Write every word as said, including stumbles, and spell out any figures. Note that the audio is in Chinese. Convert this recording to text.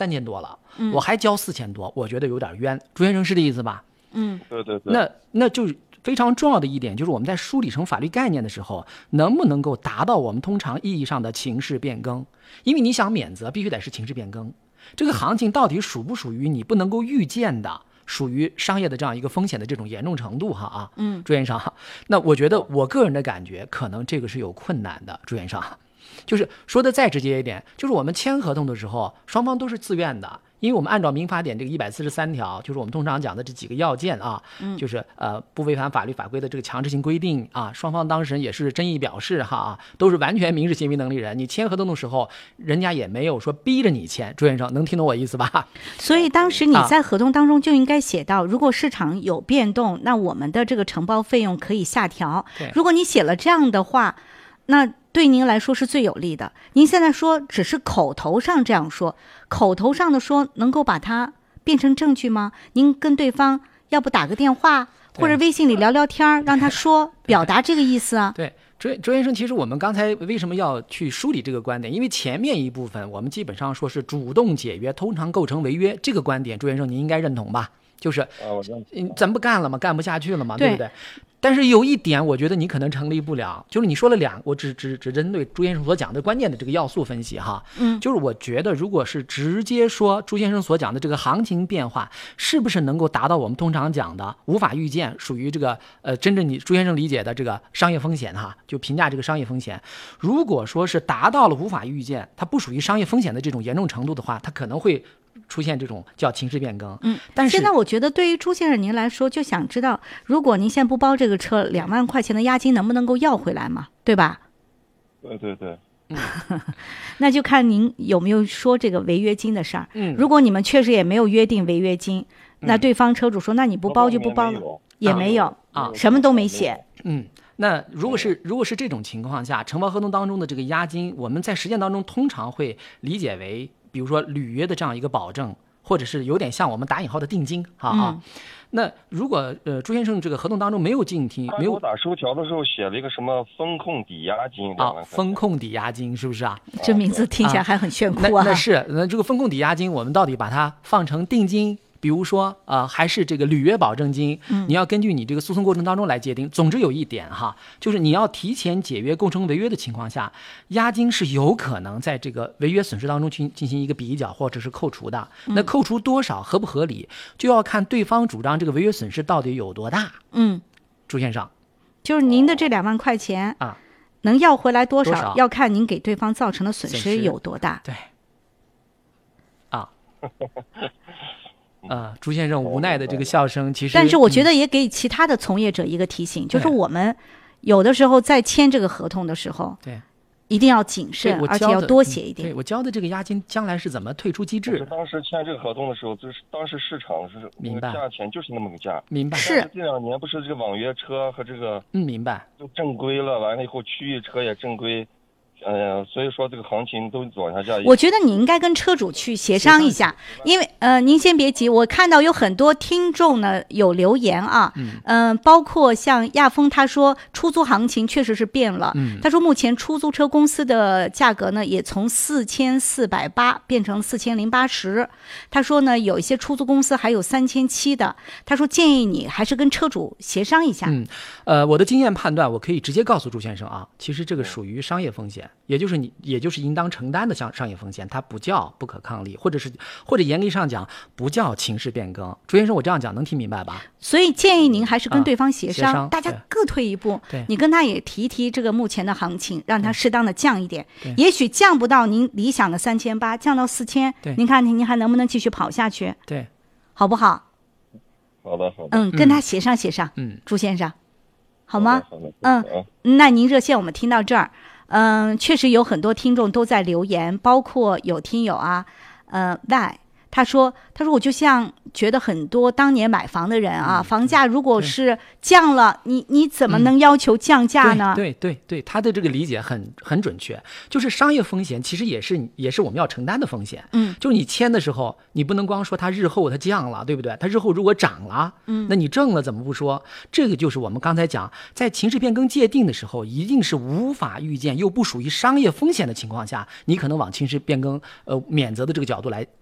三千多了，嗯、我还交四千多，我觉得有点冤。朱先生是这意思吧？ 嗯， 对对对。 那那就是非常重要的一点，就是我们在梳理成法律概念的时候，能不能够达到我们通常意义上的情势变更？因为你想免责，必须得是情势变更。这个行情到底属不属于你不能够预见的？属于商业的这样一个风险的这种严重程度哈啊， 嗯， 朱先生，那我觉得我个人的感觉，可能这个是有困难的，朱先生，就是说的再直接一点，就是我们签合同的时候，双方都是自愿的。因为我们按照民法典这个一百四十三条，就是我们通常讲的这几个要件啊， 嗯、 就是呃不违反法律法规的这个强制性规定啊，双方当事人也是真意表示哈啊，都是完全民事行为能力人。你签合同的时候，人家也没有说逼着你签，朱先生能听懂我意思吧？ 所以当时你在合同当中就应该写到，啊、如果市场有变动，那我们的这个承包费用可以下调。如果你写了这样的话，那对您来说是最有利的。您现在说只是口头上这样说，口头上的说能够把它变成证据吗？您跟对方要不打个电话，或者微信里聊聊天，让他说表达这个意思啊？ 对，周周先生，其实我们刚才为什么要去梳理这个观点？因为前面一部分我们基本上说是主动解约通常构成违约这个观点，周先生您应该认同吧？就是咱不干了吗？干不下去了吗？ 对, 对不对？但是有一点我觉得你可能成立不了，就是你说了两，我只只只针对朱先生所讲的关键的这个要素分析哈， 嗯， 就是我觉得如果是直接说朱先生所讲的这个行情变化，是不是能够达到我们通常讲的无法预见，属于这个呃真正你朱先生理解的这个商业风险哈，就评价这个商业风险。如果说是达到了无法预见，它不属于商业风险的这种严重程度的话，它可能会出现这种叫情势变更。 嗯， 但是现在我觉得对于朱先生您来说，就想知道，如果您现在不包这个车，两万块钱的押金能不能够要回来嘛？对吧？ 对对对。 嗯， 那就看您有没有说这个违约金的事儿。 嗯， 如果你们确实也没有约定违约金，嗯、那对方车主说，那你不包就不包了， 嗯、 也没有啊， 什么都没写。 嗯。那如果是如果是这种情况下，承包合同当中的这个押金，我们在实践当中通常会理解为，比如说履约的这样一个保证，或者是有点像我们打引号的定金，哈啊。 嗯、 那如果呃朱先生这个合同当中没有进听，没有打收条的时候写了一个什么风控抵押金啊，风控抵押金是不是啊？ 这名字听起来还很炫酷啊。 啊那, 那是那这个风控抵押金，我们到底把它放成定金？比如说，呃，还是这个履约保证金，你要根据你这个诉讼过程当中来界定。总之有一点哈，就是你要提前解约构成违约的情况下，押金是有可能在这个违约损失当中去进行一个比较或者是扣除的。那扣除多少合不合理，就要看对方主张这个违约损失到底有多大。 嗯， 朱先生， 就是您的这两万块钱啊， 能要回来多少， 多少要看您给对方造成的损失有多大。 对，啊。呃，朱先生无奈的这个笑声，其实， 但是我觉得也给其他的从业者一个提醒，嗯、就是我们有的时候在签这个合同的时候， 对， 一定要谨慎，而且要多写一点。 对，我交的这个押金将来是怎么退出机制？ 当时签这个合同的时候，就是当时市场是明白价钱就是那么个价， 明白？ 是这两年不是这个网约车和这个嗯，明白， 都正规了，完了以后区域车也正规。呃，所以说这个行情都往下降。 我觉得你应该跟车主去协商一下，因为呃，您先别急，我看到有很多听众呢有留言啊，嗯、呃，包括像亚峰他说出租行情确实是变了， 嗯， 他说目前出租车公司的价格呢也从四千四百八变成四千零八十，他说呢有一些出租公司还有三千七的，他说建议你还是跟车主协商一下。 嗯，呃，我的经验判断，我可以直接告诉朱先生啊，其实这个属于商业风险。也就是你，也就是应当承担的商商业风险，它不叫不可抗力，或者是或者严格上讲不叫情势变更。朱先生，我这样讲能听明白吧？ 所以建议您还是跟对方协商， 啊、协商大家各退一步。 对， 你跟他也提一提这个目前的行情，让他适当的降一点，也许降不到您理想的三千八，降到四千，您看您还能不能继续跑下去？ 对， 好不好？ 好的，好的。 嗯，跟他协商协商。 嗯， 朱先生，好吗？ 好的， 嗯，那您热线我们听到这儿。嗯，确实有很多听众都在留言，包括有听友啊，呃，外他说，他说我就像觉得很多当年买房的人啊，嗯、房价如果是降了，你你怎么能要求降价呢？ 嗯、对对 对, 对，他的这个理解很很准确，就是商业风险其实也是也是我们要承担的风险。 嗯， 就你签的时候，你不能光说它日后它降了，对不对？它日后如果涨了， 嗯， 那你挣了怎么不说？这个就是我们刚才讲，在情势变更界定的时候，一定是无法预见又不属于商业风险的情况下，你可能往情势变更呃免责的这个角度来